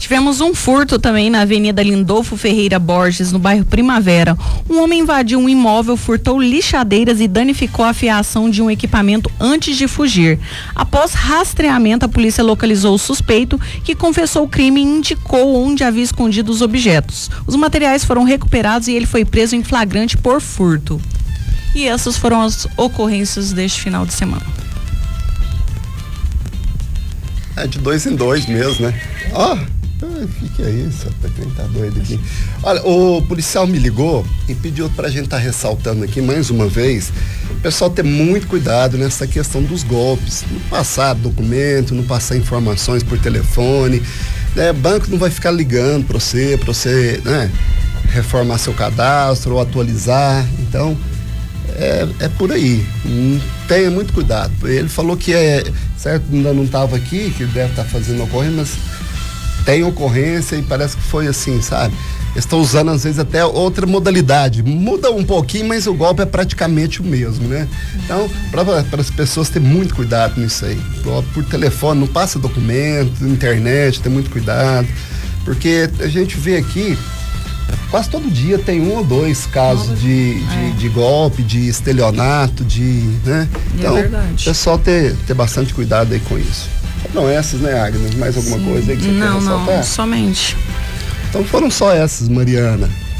Tivemos um furto também na Avenida Lindolfo Ferreira Borges, no bairro Primavera. Um homem invadiu um imóvel, furtou lixadeiras e danificou a fiação de um equipamento antes de fugir. Após rastreamento, a polícia localizou o suspeito, que confessou o crime e indicou onde havia escondido os objetos. Os materiais foram recuperados e ele foi preso em flagrante por furto. E essas foram as ocorrências deste final de semana. É de 2 em 2 mesmo, né? O que é isso? Quem tá doido aqui? Olha, o policial me ligou e pediu pra gente estar ressaltando aqui mais uma vez, o pessoal ter muito cuidado nessa questão dos golpes, não passar documento, não passar informações por telefone, né? Banco não vai ficar ligando pra você, né, reformar seu cadastro ou atualizar, então é por aí, tenha muito cuidado. Ele falou que certo, ainda não estava aqui, que deve estar fazendo ocorrência, mas tem ocorrência e parece que foi assim, sabe? Eles estão usando às vezes até outra modalidade, muda um pouquinho, mas o golpe é praticamente o mesmo, né? Então, para as pessoas ter muito cuidado nisso aí, por telefone, não passa documento, internet, tem muito cuidado, porque a gente vê aqui, quase todo dia tem 1 ou 2 casos de golpe, de estelionato, né? Então, o pessoal ter bastante cuidado aí com isso. Não essas, né, Agnes? Mais alguma coisa aí que você quer ressaltar? Não, somente. Então foram só essas, Mariana.